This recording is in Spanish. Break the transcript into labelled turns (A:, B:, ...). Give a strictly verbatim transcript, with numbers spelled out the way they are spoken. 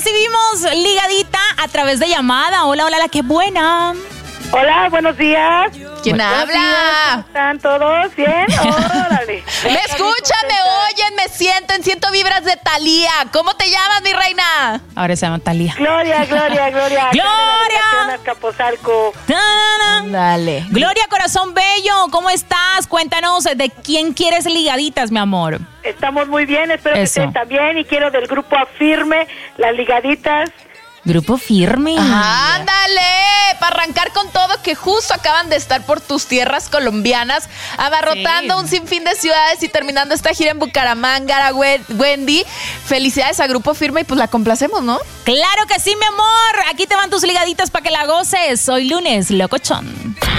A: recibimos ligadita a través de llamada. Hola, hola, la qué buena.
B: Hola, buenos días.
C: ¿Quién
B: buenos
C: habla?
B: Días, ¿cómo están todos? ¿Bien? Órale.
C: Me escuchan, me oyen, me sienten, siento vibras de Thalía. ¿Cómo te llamas, mi reina?
A: Ahora se llama Thalía.
B: Gloria, Gloria, Gloria.
A: Gloria.
B: Azcapotzalco.
C: Dale.
A: Gloria, corazón bello, ¿cómo estás? Cuéntanos, ¿de quién quieres ligaditas, mi amor?
B: Estamos muy bien, espero
A: Eso.
B: que estén también. Y quiero del grupo Afirme, las ligaditas.
A: Grupo Firme.
C: Ándale, para arrancar con todo, que justo acaban de estar por tus tierras colombianas, abarrotando
A: Sí.
C: un sinfín de ciudades y terminando esta gira en Bucaramanga, Wendy. Felicidades a Grupo Firme y pues la complacemos, ¿no?
A: Claro que sí, mi amor. Aquí te van tus ligaditas para que la goces. Hoy lunes, locochón.